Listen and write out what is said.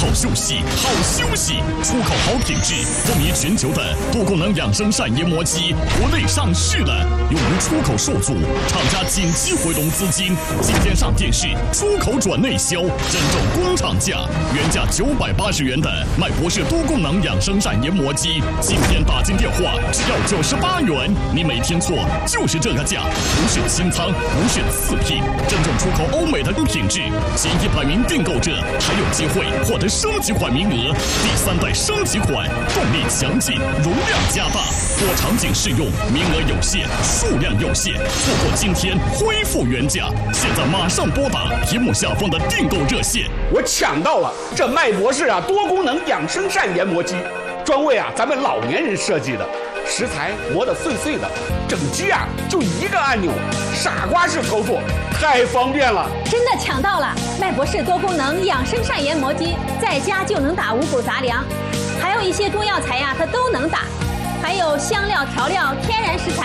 好休息，好休息，出口好品质，风靡全球的多功能养生膳研磨机，国内上市了，由于出口受阻，厂家紧急回笼资金，今天上电视，出口转内销，真正工厂价，原价980元的麦博士多功能养生膳研磨机，今天打进电话只要98元，你没听错，就是这个价，不是清仓，不是次品，真正出口欧美的品质，前100名订购者还有机会获得升级款名额，第3代升级款，动力强劲，容量加大，多场景适用，名额有限，数量有限，错过今天恢复原价，现在马上拨打屏幕下方的订购热线。 我抢到了这麦博士多功能养生膳研磨机，专为咱们老年人设计的，食材磨得碎碎的，整机就一个按钮，傻瓜式操作，太方便了。 真的抢到了麦博士多功能养生膳研磨机，在家就能打五谷杂粮，还有一些中药材它都能打，还有香料调料天然食材。